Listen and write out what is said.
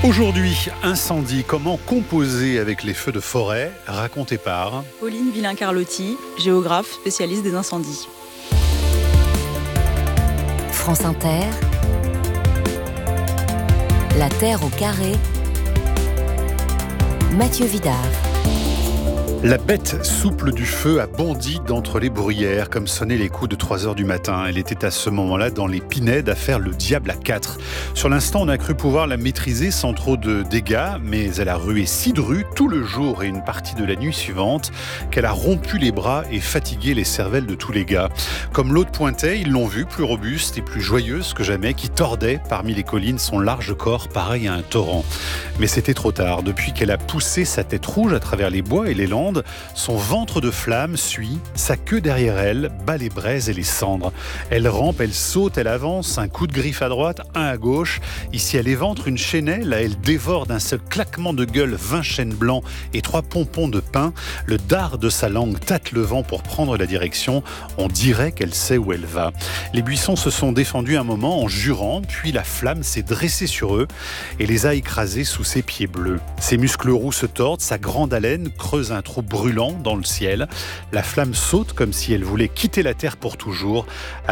Aujourd'hui, incendie, comment composer avec les feux de forêt, raconté par Pauline Villain-Carlotti, géographe spécialiste des incendies. France Inter, La Terre au carré, Mathieu Vidard. La bête souple du feu a bondi d'entre les bruyères comme sonnaient les coups de 3h du matin. Elle était à ce moment-là dans les Pinèdes à faire le diable à 4. Sur l'instant, on a cru pouvoir la maîtriser sans trop de dégâts, mais elle a rué si de rues tout le jour et une partie de la nuit suivante qu'elle a rompu les bras et fatigué les cervelles de tous les gars. Comme l'autre pointait, ils l'ont vue plus robuste et plus joyeuse que jamais, qui tordait parmi les collines son large corps pareil à un torrent. Mais c'était trop tard. Depuis qu'elle a poussé sa tête rouge à travers les bois et les landes, son ventre de flamme suit, sa queue derrière elle bat les braises et les cendres. Elle rampe, elle saute, elle avance, un coup de griffe à droite, un à gauche. Ici elle éventre une chaînelle, là elle dévore d'un seul claquement de gueule 20 chênes blancs et 3 pompons de pin. Le dard de sa langue tâte le vent pour prendre la direction. On dirait qu'elle sait où elle va. Les buissons se sont défendus un moment en jurant, puis la flamme s'est dressée sur eux et les a écrasés sous ses pieds bleus. Ses muscles roux se tordent, sa grande haleine creuse un trou brûlant dans le ciel. La flamme saute comme si elle voulait quitter la terre pour toujours.